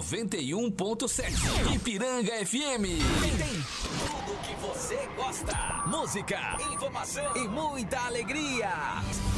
91.7. Ipiranga FM. Tem tudo que você gosta. Música, informação e muita alegria.